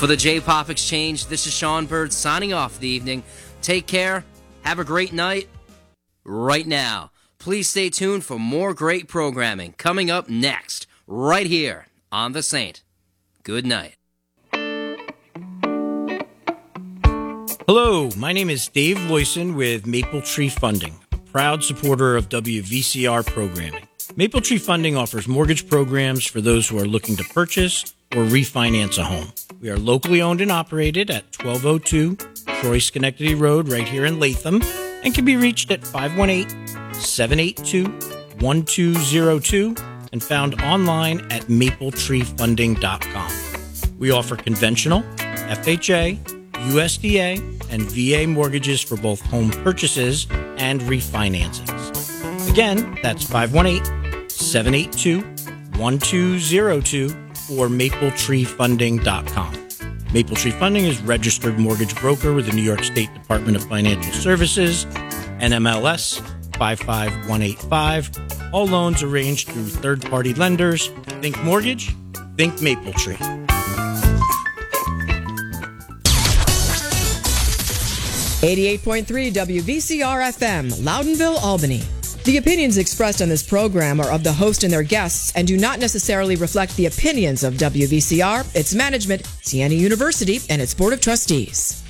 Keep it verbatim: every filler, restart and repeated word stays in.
For the J-Pop Exchange, this is Sean Bird signing off for the evening. Take care. Have a great night. Right now, please stay tuned for more great programming coming up next, right here on The Saint. Good night. Hello, my name is Dave Loyson with Maple Tree Funding, a proud supporter of W V C R programming. Maple Tree Funding offers mortgage programs for those who are looking to purchase or refinance a home. We are locally owned and operated at twelve oh two Troy Schenectady Road right here in Latham and can be reached at five one eight, seven eight two, one two zero two and found online at maple tree funding dot com. We offer conventional, F H A, U S D A, and V A mortgages for both home purchases and refinancings. Again, that's five one eight, seven eight two, one two zero two or maple tree funding dot com. Maple Tree Funding is registered mortgage broker with the New York State Department of Financial Services, N M L S five five one eight five. All loans arranged through third-party lenders. Think mortgage, think Maple Tree. eighty-eight point three W V C R F M, Loudonville, Albany. The opinions expressed on this program are of the host and their guests and do not necessarily reflect the opinions of W V C R, its management, Siena University, and its Board of Trustees.